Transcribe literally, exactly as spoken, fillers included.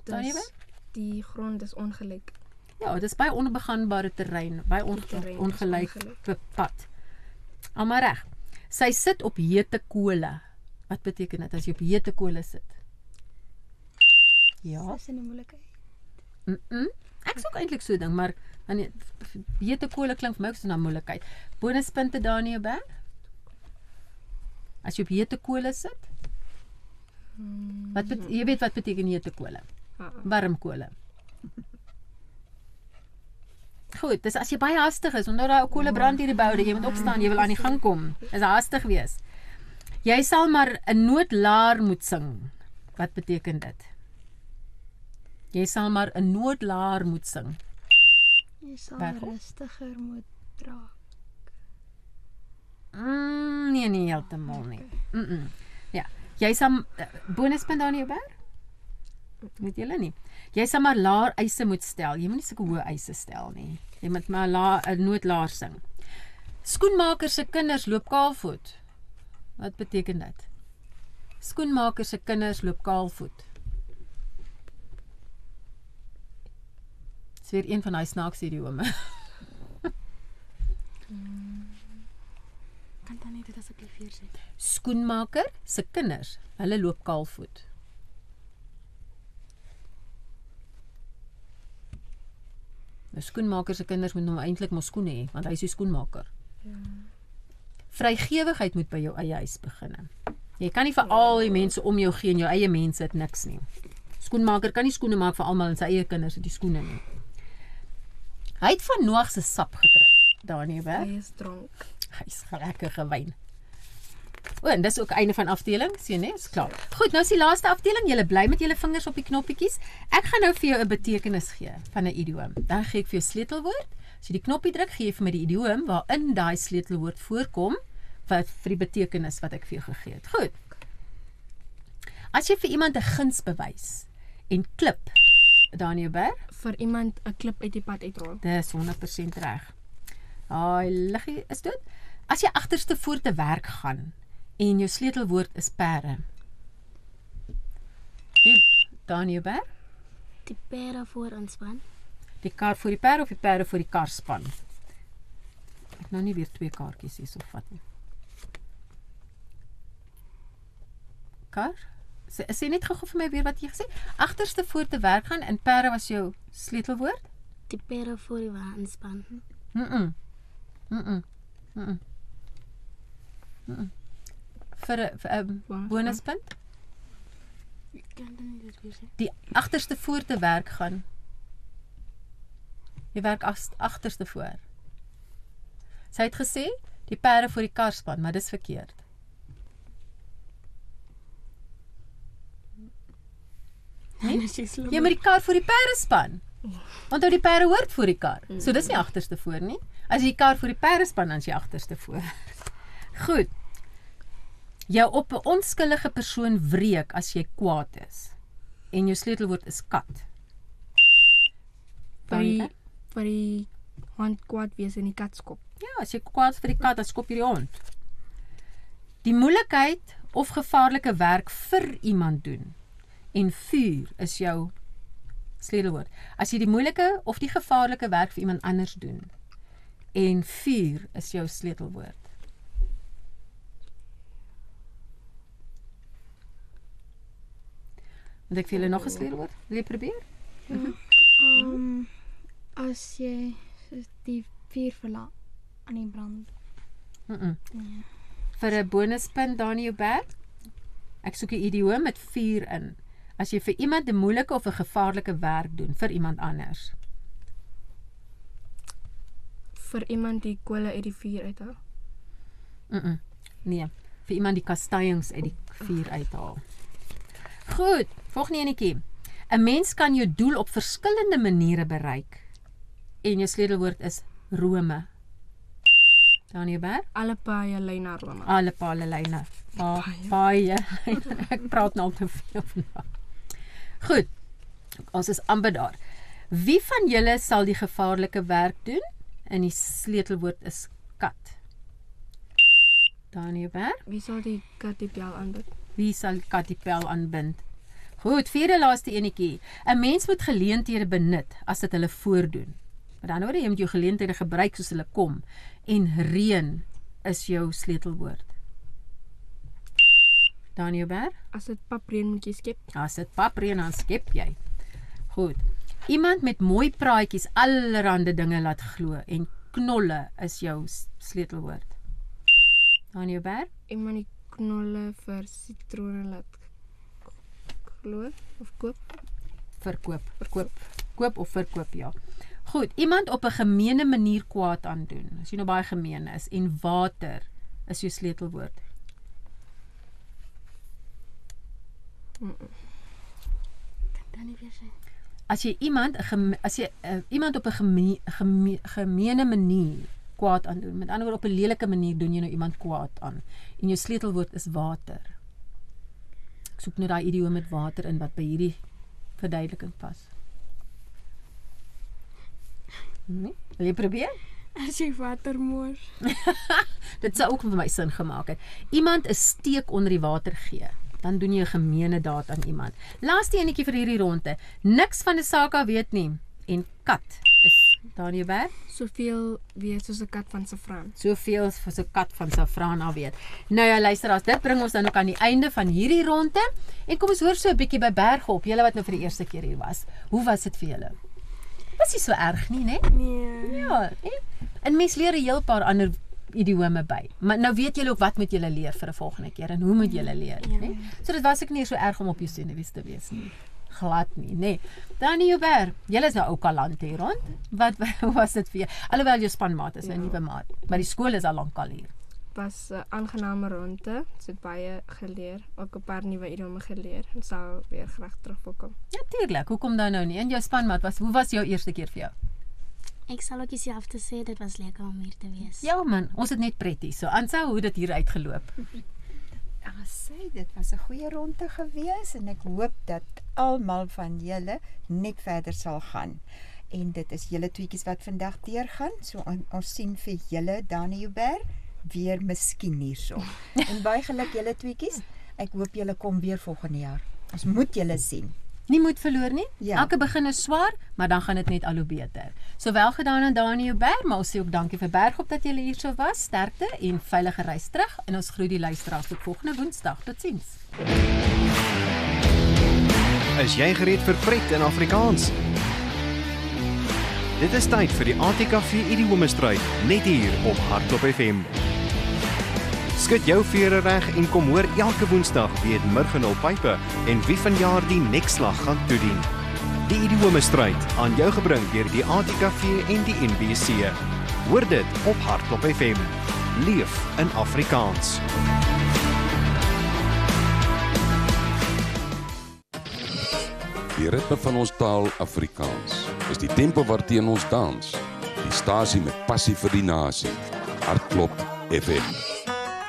dis, die grond is ongelyk. Ja, dit is baie onbegaanbare terrein, baie onge terrein ongelyk ongelyk. pad. Almal reg. Sy sit op hete kole. Wat beteken dit as jy op hete kole sit? Ja. Dis in die moeilikheid. Mm -mm. Ek sou ook eintlik so ding, maar dan hete kole klink vir my ook so 'n moeilikheid. Bonuspunte daar in jou berg? As jy op hete kole sit? Wat bet jy weet wat beteken hete kole? Warm kole. Goed, dis as jy baie hastig is, omdat daar kole brand hier die bou, dat jy moet opstaan, jy wil aan die gang kom. Is hastig wees. Jy sal maar 'n noodlaar moet sing. Wat beteken dit? Jy sal maar 'n noodlaar moet sing. Jy sal Bergop? rustiger moet raak. Mm, nee, nie heeltemal nie. Mm -mm. Ja, jy sal uh, bonuspunt daar in jou berg? Weet julle nie. Jy sal maar laer eise moet stel. Jy moet nie sulke hoë eise stel nie. Jy moet maar 'n la, noodlaar sing. Skoenmaker se kinders loop kaalvoet. Wat beteken dit? Skoenmaker se kinders loop kaalvoet. Dis weer een van daai snaakse idiome. Kan dan nie dit asseblief weer sê? Skoenmaker se kinders, hulle loop kaalvoet. Nou skoenmaker se kinders moet nou eintlik mos skoene hê, want hy is die skoenmaker. Ja. Vrygewigheid moet by jou eie huis begin. Jy kan nie vir al die mense om jou gee en jou eie mense het niks nie. Skoenmaker kan nie skoene maak vir almal en sy eie kinders het die skoene nie. Hy het van Noag se sap gedrink. Daar nie werk. Hy is dronk. Hy is lekker gewyn. O, en dis ook einde van afdeling, sien jy, is klaar. Goed, nou is die laaste afdeling. Julle bly met julle vingers op die knoppietjies. Ek gaan nou vir jou 'n betekenis gee van 'n idioom. Dan gee ek vir jou sleutelwoord. As jy die knoppie druk, gee jy vir my die idioom waarin daai sleutelwoord voorkom wat vir die betekenis wat ek vir jou gegee het. Goed. As jy vir iemand 'n guns bewys en klip daar in jou berg, Vir iemand 'n klip uit die pad uitrol. dis honderd persent reg. Ai, liggie is dood. As jy agterste voor te werk gaan en jou sleutelwoord is perde. Daar in jou berg? Die pere voor inspan. Die kar voor die perde of die perde voor die kar span? Ek nou nie weer twee kaartjies hier so vat nie. Kar? Sê, sê net gou vir my weer wat jy gesê. Agterste voor te werk gaan en perde was jou sleutelwoord? Die pere voor die wa inspan. Mm-mm. Mm-mm. Mm-mm. Mm-mm. Vir 'n um, bonuspunt? Kan dan nie dit weer sê? Die agterste voor te werk gaan. Jy werk ag- agterste voor. Sy het gesê die perde voor die kar span, maar dis verkeerd. Nee? Jy moet die kar voor die perde span. Onthou die perde hoort voor die kar. So dis nie agterste voor nie. As jy die kar voor die perde span, dan is jy agterste voor. Goed. Jou op 'n onskuldige persoon wreek as jy kwaad is. En jou sleutelwoord is kat. Vir die, vir die hond kwaad wees in die katskop. Ja, as jy kwaad is vir die kat, dan skop jy die hond. Die moeilikheid of gevaarlike werk vir iemand doen. En vuur is jou sleutelwoord. As jy die moeilike of die gevaarlike werk vir iemand anders doen. En vuur is jou sleutelwoord. Moet ek vir julle nog 'n sleutelwoord? Wil jy probeer? Um, as jy die vuur verlaat aan die brand. Mm -mm. Nee. Vir 'n bonuspunt daar in jou berg. Ek soek 'n idioom met vuur in. As jy vir iemand 'n moeilike of 'n gevaarlike werk doen vir iemand anders. Vir iemand die kole uit die vuur uithou. Mm -mm. Nee, vir iemand die kastanjings uit die vuur uithaal. Goed, volgende enetjie. 'n Mens kan jou doel op verskillende maniere bereik. En jou sleutelwoord is Rome. Daar in jou berg? Alle paaie lei na Rome. Alle paale lyne. Pa, paie. Ek praat nou te veel vandag. Goed. Ons is amper daar. Wie van julle sal die gevaarlike werk doen? En die sleutelwoord is kat. Daar in jou berg? Wie sal die kat die bel aanbind? Wie sal kat die pel aanbind? Goed, vierde laaste enetjie. 'n Mens moet geleenthede benut as dit hulle voordoen. Met ander woorde, jy moet jou geleenthede gebruik soos hulle kom. En reën is jou sleutelwoord. Daniel Ber? As dit papreën moet jy skep. As dit papreën, dan skep jy. Goed. Iemand met mooi praatjies allerhande dinge laat glo en knolle is jou sleutelwoord. Daniel Ber? Iemand die knolle vir sitrone laat glo of koop. Verkoop, verkoop, koop of verkoop, ja. Goed, iemand op 'n gemeene manier kwaad aandoen, as jy nou baie gemeen is, en water is jou sleutelwoord. Kan dan nie weer sê. As jy iemand, as jy uh, iemand op 'n geme, geme, gemeene manier kwaad aandoen, met ander woorde op 'n lelike manier doen jy nou iemand kwaad aan, en jou sleutelwoord is water. Ek soek nou daai idioom met water in wat by hierdie verduideliking pas. Nee? Wil jy probeer? As jy water mors. Dit sou ook vir my sin gemaak het. Iemand 'n steek onder die water gee, dan doen jy 'n gemeene daad aan iemand. Laaste enetjie vir hierdie ronde. Niks van 'n saak af weet nie. En kat is Daniel Ber? Soveel weet soos 'n kat van saffraan. Soveel vir so 'n kat van saffraan af weet. Nou ja, luisteraars, dit bring ons dan ook aan die einde van hierdie ronde. En kom ons hoor so 'n bietjie by Bergop, julle wat nou vir die eerste keer hier was. Hoe was dit vir julle? Was nie so erg nie, né? Nee. Ja, nee. En mens leer 'n heel paar ander idiome by. Maar nou weet julle ook wat moet julle leer vir 'n volgende keer en hoe moet julle leer, Ja. né? So dit was ek nie so erg om op jou senuwees te wees nie. Glad nie, né? Daniel Ber, julle is nou ou kalant hier rond. Wat hoe was dit vir jou? Alhoewel jou spanmaat is 'n Ja. nuwe maat, maar die skool is al lankal hier. Was 'n aangename ronde. Ons het baie geleer, ook 'n paar nuwe idiome geleer en sou weer graag terug wil kom. Natuurlik, hoekom dan nou nie? En jou spanmaat was, hoe was jou eerste keer vir jou? Ek sal ook dieselfde sê, dit was lekker om hier te wees. Ja man, ons het net pretty. So Ansou, hoe dit hier uitgeloop? Ek sê dit was 'n goeie ronde gewees en ek hoop dat almal van julle net verder sal gaan. En dit is julle tweetjies wat vandag deurgaan. So on, ons sien vir julle Daniel Ber weer miskien hierso. En baie geluk julle tweetjies. Ek hoop julle kom weer volgende jaar. Ons moet julle sien. Nie moed verloor nie. Ja. Elke begin is swaar, maar dan gaan dit net al hoe beter. So wel gedaan aan Daniel Ber, maar ons sê ook dankie vir Bergop dat julle hier so was. Sterkte en veilige reis terug en ons groet die luisteraars tot volgende Woensdag. Totsiens. Is jy gereed vir pret in Afrikaans? Dit is tyd vir die A T K V Idiomestryd, net hier op Hardklop F M. Skud jou vere reg en kom hoor elke Woensdag wie het Murgenhul Pype en wie vanjaar die nekslag gaan toedien. Die Idiomestryd aan jou gebring deur die A T K V en die N B C. Hoor dit op Hardklop F M. Leef in Afrikaans. Die ritme van ons taal Afrikaans is die tempo waarteen ons dans. Die stasie met passie vir die nasie. Hardklop F M.